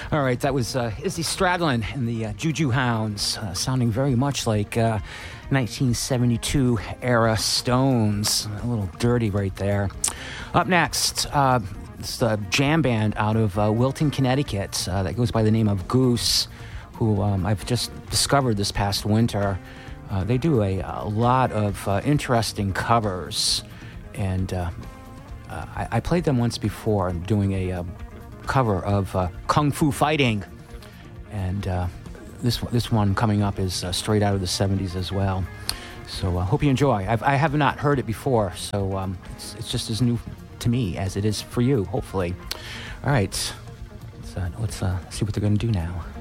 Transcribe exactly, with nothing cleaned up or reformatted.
All right, that was uh, Izzy Stradlin and the uh, Juju Hounds, uh, sounding very much like uh, nineteen seventy-two era Stones. A little dirty right there. Up next, uh, it's the jam band out of uh, Wilton, Connecticut uh, that goes by the name of Goose, who um, I've just discovered this past winter. Uh, they do a, a lot of uh, interesting covers, and uh, uh, I, I played them once before. I'm doing a uh, cover of uh, Kung Fu Fighting, and uh, this this one coming up is uh, straight out of the seventies as well. So I uh, hope you enjoy. I've, I have not heard it before, so um, it's, it's just as new to me as it is for you, hopefully. All right, let's, uh, let's uh, see what they're going to do now.